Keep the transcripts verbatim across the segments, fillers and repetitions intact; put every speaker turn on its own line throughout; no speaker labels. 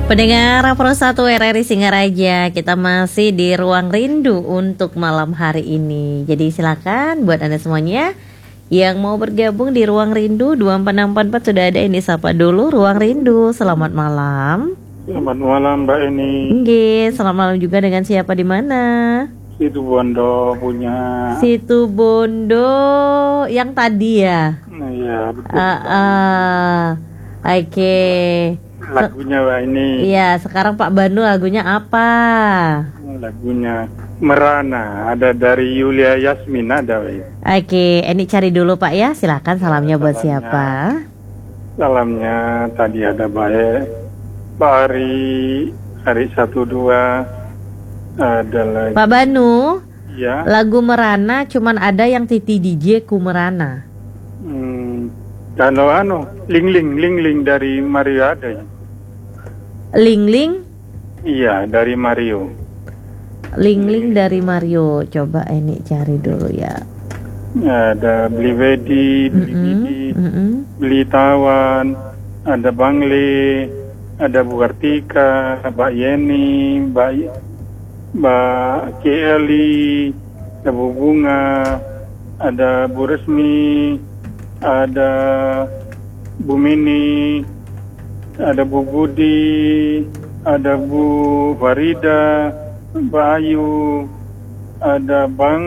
Pendengar Pro satu R R I Singaraja, kita masih di Ruang Rindu untuk malam hari ini. Jadi silakan buat Anda semuanya yang mau bergabung di Ruang Rindu dua empat enam empat empat sudah ada, ini sapa dulu Ruang Rindu. Selamat malam.
Selamat malam Mbak Eni.
Nggih, selamat malam juga dengan siapa di mana?
Situ Bondo punya.
Situ Bondo yang tadi ya?
Nah, ya betul.
Uh, uh, Oke. Okay.
Lagunya Mbak Eni.
Iya, sekarang Pak Banu lagunya apa?
Lagunya Merana, ada dari Yulia Yasmin, ada Mbak.
Oke, ini cari dulu Pak ya. Silakan salamnya buat
Salamnya,
siapa?
Salamnya tadi ada baik Pak Ari, Ari satu dua, ada lagi.
Pak Banu,
ya.
Lagu Merana cuman ada yang Titi D J ku Merana.
Hmm, kalau anu, Ling Ling, Ling Ling dari Mario ada ya?
Ling Ling?
Iya, dari Mario.
Ling Ling dari Mario. Coba ini cari dulu ya.
Ada Beli Wedi, Beli
Mm-mm,
Didi,
mm-mm.
Beli Tawan, ada Bangle, ada Bu Kartika, Mbak Yeni, Mbak Mbak Kieli, ada Bu Bunga, ada Bu Resmi, ada Bu Mini, ada Bu Budi, ada Bu Farida, Mbak Ayu, ada Bang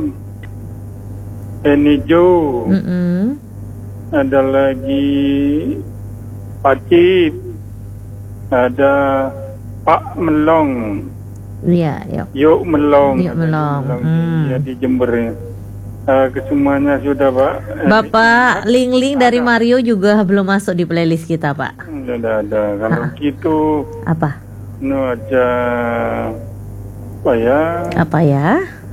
Enijo,
Mm-mm.
ada lagi Pak Cip, ada Pak Melong,
Iya, yuk.
Yuk Melong,
Yuk Melong, hmm.
ya, di Jember ya. Uh, kesemuanya sudah Pak.
Bapak Ling Ling dari Mario juga belum masuk di playlist kita Pak.
Sudah ada. Kalau
Ha.
gitu,
Apa?
no aja apa ya?
Apa ya?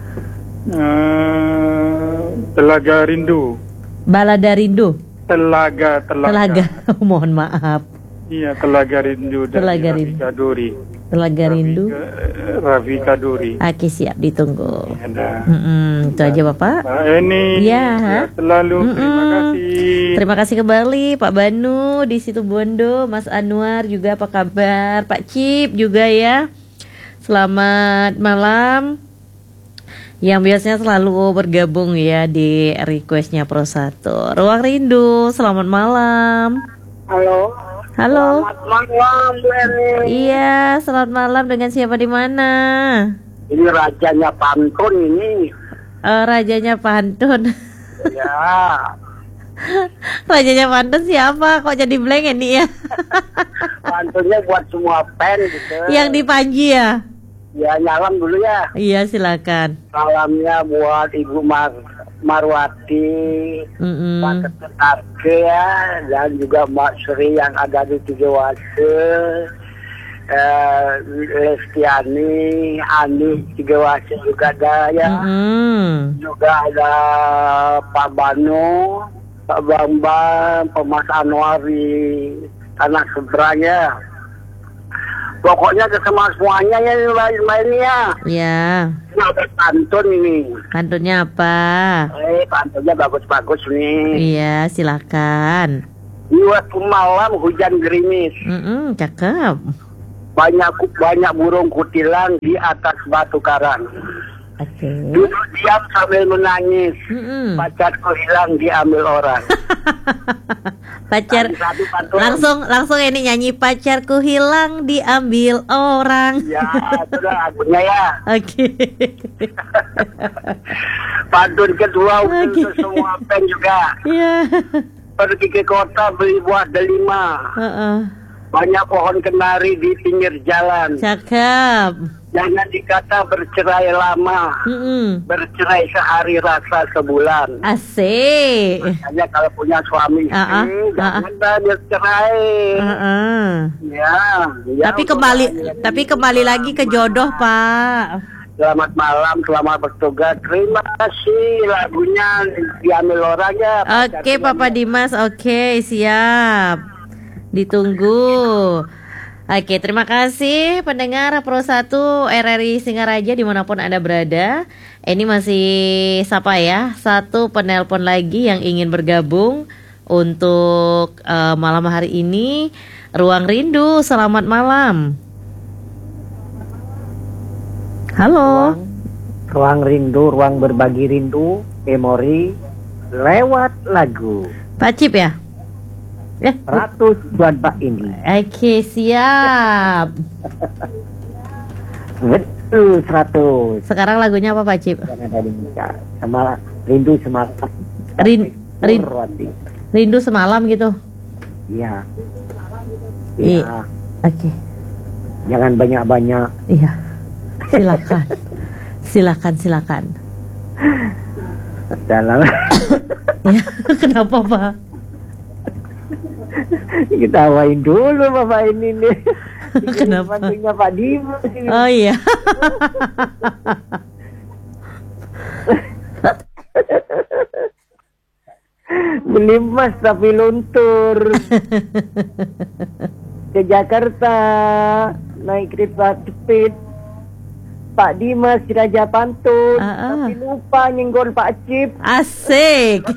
Uh, Telaga Rindu.
Balada Rindu.
Telaga, telaga.
Telaga. Mohon maaf.
Iya, Telaga Rindu dari
Telaga
Raffi
Rindu.
Kaduri.
Telaga Rindu.
Raffi Kaduri.
Oke, siap, ditunggu.
Ada.
Mm-mm, itu aja Bapak.
Mbak Eni,
Iya.
ya, selalu
Mm-mm.
terima kasih.
Terima kasih kembali Pak Banu di situ Bondo, Mas Anwar juga apa kabar, Pak Cip juga ya. Selamat malam. Yang biasanya selalu bergabung ya di requestnya Pro satu. Ruang Rindu, selamat malam.
Halo.
Halo.
Selamat malam, Bu Eni.
Iya, selamat malam dengan siapa di mana?
Ini rajanya pantun ini.
Eh, rajanya pantun.
Ya.
Rajanya pantun siapa? Kok jadi blank ini ya?
Pantunnya buat semua fan gitu.
Yang di Panji ya?
Ya, nyalam dulu ya.
Iya, silakan.
Salamnya buat Ibu Mar Marwati,
Mm-mm.
Pak Ketetake ya, dan juga Mbak Sri yang ada di Tigawase, eh, Lestiani, Ani Tigawase juga ada ya.
Mm-mm.
Juga ada Pak Banu, Pak Bambang, Pak Mas Anwar di Tanah Seberang ya. Pokoknya ke semua semuanya ya lain-lainnya ya.
Ya,
Ini ada pantun ini.
pantunnya apa?
Eh, pantunnya bagus-bagus nih.
Iya, silakan.
Di waktu malam hujan gerimis.
Mm-mm, cakep.
Banyak banyak burung kutilang di atas batu karang.
Oke.
Duduk diam sambil menangis.
Mm-mm.
Pacarku hilang diambil orang.
Pacar
Tadi satu pantun.
langsung langsung ini nyanyi, pacarku hilang diambil orang.
Ya, sudah lagunya ya.
Oke.
Pantun kedua
Oke.
untuk semua fan juga.
Iya.
Pergi ke kota beli buah delima.
Heeh.
Banyak pohon kenari di pinggir jalan.
Cakep.
Jangan dikata bercerai lama.
Mm-mm.
Bercerai sehari rasa sebulan.
Asik.
Hanya kalau punya suami istri,
Ah, ah,
jangan dah bercerai.
Heeh.
Ya, ya.
Tapi
untuk
kembali
kalian
tapi
ini,
kembali lagi ke jodoh, Pak.
Selamat malam, selamat bertugas. Terima kasih lagunya diambil orang ya.
Oke, Papa Dimas. Oke, siap. Ditunggu. Oke, terima kasih pendengar Pro satu R R I Singaraja dimanapun Anda berada. Ini masih siapa ya? Satu penelpon lagi yang ingin bergabung untuk uh, malam hari ini. Ruang Rindu, selamat malam. Halo.
Ruang, ruang rindu, ruang berbagi rindu, memori lewat lagu.
Pak Cip ya? Eh,
Seratus buat Pak ini.
oke, siap.
Betul seratus.
Sekarang lagunya apa Pak Cip?
Karena tadi bisa sama rindu semalam.
Rin, rin,
Purwati.
rindu semalam gitu.
Iya.
Iya.
Iya.
Oke.
Jangan banyak-banyak.
Iya. Silakan. Silakan, silakan.
Dalam
Ya, kenapa Pak?
kita awain dulu Bapak ini nih.
Kenapa?
Bantunya Pak Dimas ini.
Oh iya.
Beli emas tapi luntur. Ke Jakarta naik kereta cepat. Pak Dimas di Raja Pantun,
Ah, ah.
tapi lupa nyenggol Pak Cip.
Asik.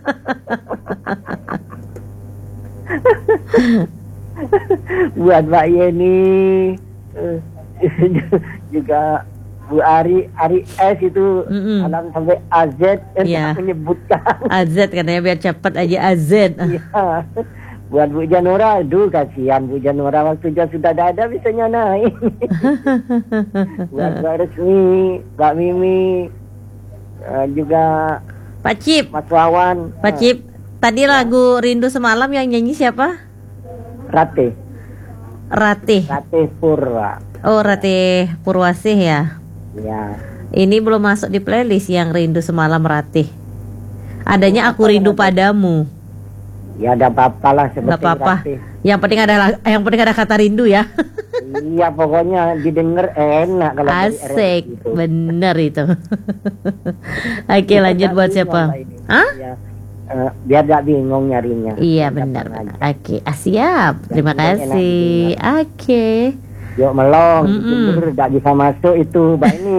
Buat Mbak Yeni, eh, juga Bu Ari, Ari S itu
Mm-mm.
alam sampai A Z yang
Iya.
tak menyebutkan.
A Z katanya biar cepat aja A Z.
Iya. Buat Bu Janora, aduh kasihan Bu Janora waktu dia sudah ada bisanya naik. Buat Mbak Resmi, Mbak Mimi, eh, juga
Pak Cip,
Mas Wawan,
Pak Cip, tadi lagu Rindu Semalam yang nyanyi siapa?
Rate,
Ratih.
Rate Purwa.
Oh, Ratih Purwasih ya.
Ya.
Ini belum masuk di playlist yang Rindu Semalam Ratih. Adanya Aku Rindu Padamu.
Ya ada apa-apa lah seperti
Gak apa-apa.
Rate.
Yang penting ada la- yang penting ada kata rindu ya.
Iya pokoknya didengar enak kalau dari R S
Asik,
gitu.
bener itu. Oke, lanjut buat siapa? Hah?
Ya. Eh, biar gak bingung nyarinya.
Iya
Gampang
benar.
aja.
benar. Oke, ah, siap. Terima
Yang penting enak
kasih. Oke.
Yuk melong,
Mm-mm.
jujur gak bisa masuk itu Mbak ini.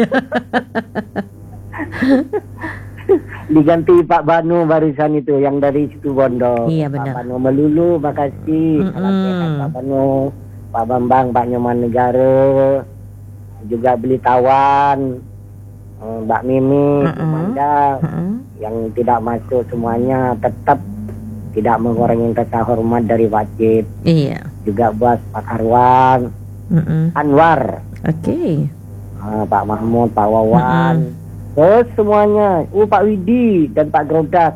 Diganti Pak Banu barusan itu yang dari situ Bondo.
Iya, benar.
Pak Banu melulu, makasih.
Mm-mm.
Salam sehat Pak Banu, Pak Bambang, Pak Nyoman Negara, juga Beli Tawan, eh, Mbak Mimi,
Mm-mm.
Manda,
Heeh.
yang tidak masuk semuanya tetap tidak mengurangi rasa hormat dari Pak Cip.
Iya.
Juga buat Pak Arwan,
Mm-mm.
Anwar,
Oke.
eh, Pak Mahmud, Pak Wawan, terus semuanya, uh, Pak Widi dan Pak Grodak,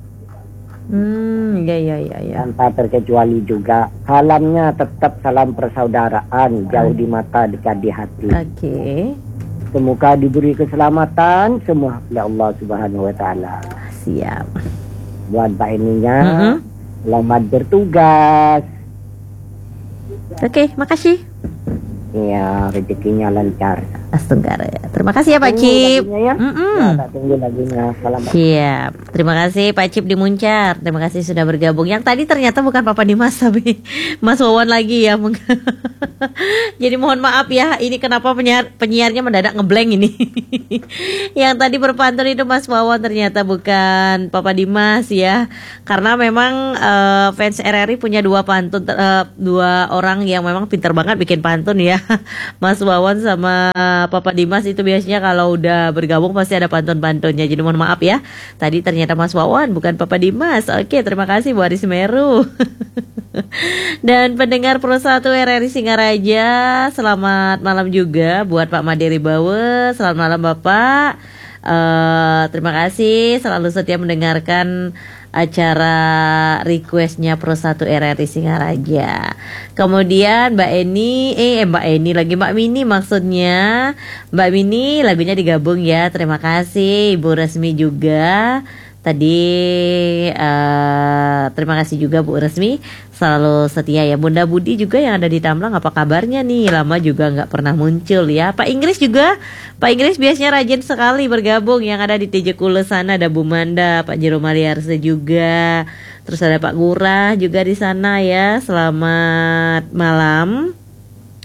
Hmm, ya ya ya ya.
tanpa terkecuali juga. Salamnya tetap salam persaudaraan, jauh di mata, dekat di hati.
Oke.
Semoga diberi keselamatan semua oleh Allah Subhanahu Wa Taala.
Siap.
Buat Pak ininya,
Mm-mm.
selamat bertugas.
Oke, makasih.
Ya, rezekinya lancar.
Astenggara. Terima kasih ya Pak
Tunggu
Cip.
lagunya ya.
Mm-mm.
Ya, tak tunggu lagunya. Salam.
Siap. Terima kasih Pak Cip di Muncar. Terima kasih sudah bergabung. Yang tadi ternyata bukan Papa Dimas tapi Mas Wawan lagi ya. Jadi mohon maaf ya. Ini kenapa penyiar penyiarnya mendadak ngeblank ini. Yang tadi berpantun itu Mas Wawan ternyata bukan Papa Dimas ya. Karena memang eh, fans R R I punya dua pantun eh, dua orang yang memang pintar banget bikin pantun ya. Mas Wawan sama Papa Dimas itu biasanya kalau udah bergabung pasti ada pantun-pantunnya. Jadi mohon maaf ya. Tadi ternyata Mas Wawan bukan Papa Dimas. Oke, terima kasih Bu Aris Meru. Dan pendengar Pro satu R R I Singaraja, selamat malam juga buat Pak Maderi Bawe. Selamat malam Bapak. Eh, terima kasih selalu setia mendengarkan acara requestnya Pro satu R R I Singaraja. Kemudian Mbak Eni, eh Mbak Eni lagi Mbak Mini maksudnya. Mbak Mini lagunya digabung ya. Terima kasih Ibu Resmi juga. Tadi eh, terima kasih juga Bu Resmi selalu setia ya. Bunda Budi juga yang ada di Tamlang, apa kabarnya nih? Lama juga nggak pernah muncul ya. Pak Inggris juga, Pak Inggris biasanya rajin sekali bergabung. Yang ada di Tejekule sana ada Bu Manda, Pak Jero Maliarse juga. Terus ada Pak Gurah juga di sana ya. Selamat malam.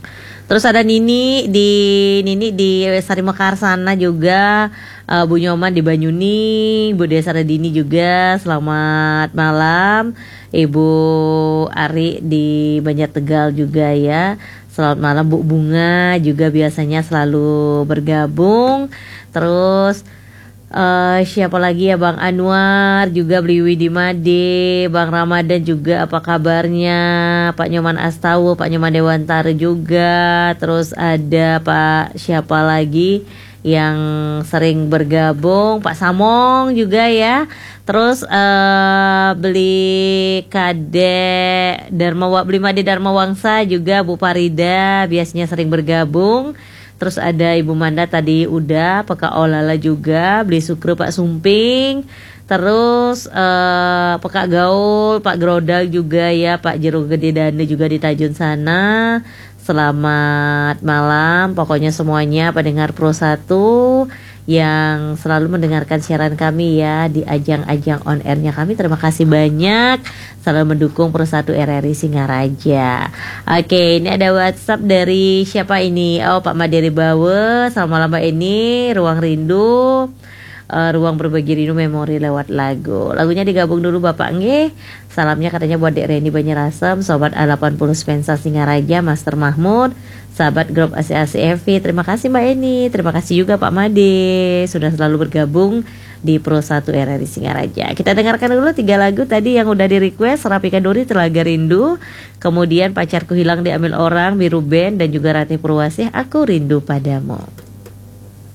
Terus ada Nini di Nini di Sari Mekar sana juga, uh, Bu Nyoman di Banyuning, Bu Desa Dini juga selamat malam, Ibu Ari di Banjar Tegal juga ya. Selamat malam Bu Bunga juga biasanya selalu bergabung. Terus Uh, siapa lagi ya, Bang Anwar juga, Bliwi di Made, Bang Ramadan juga apa kabarnya, Pak Nyoman Astawa, Pak Nyoman Dewantara juga. Terus ada Pak siapa lagi yang sering bergabung, Pak Samong juga ya. Terus uh, beli Kade Dharma beli Made Dharma Wangsa juga, Bu Farida biasanya sering bergabung. Terus ada Ibu Manda tadi udah, Peka Olala juga, beli Sukro Pak Sumping. Terus uh, Peka Gaul, Pak Grodal juga ya, Pak Jero Gede Dane juga di Tajun sana. Selamat malam, pokoknya semuanya pendengar Pro satu yang selalu mendengarkan siaran kami ya di ajang-ajang on airnya kami. Terima kasih banyak selalu mendukung Pro satu R R I Singaraja. Oke, ini ada WhatsApp dari siapa ini? Oh, Pak Maderi Bawe. Selamat malam Mbak ini, Ruang Rindu. Uh, ruang berbagi rindu memori lewat lagu. Lagunya digabung dulu Bapak nggih. Salamnya katanya buat Dek Reni Banjarasem, Sobat A delapan puluh Spensa Singaraja, Master Mahmud, sahabat grup A C A C F V. Terima kasih Mbak Eni. Terima kasih juga Pak Made sudah selalu bergabung di Pro satu R R I Singaraja. Kita dengarkan dulu tiga lagu tadi yang udah di request. Rapika Dori, Telaga Rindu, kemudian Pacarku Hilang Diambil Orang, Biru Band, dan juga Ratih Purwasih, Aku Rindu Padamu.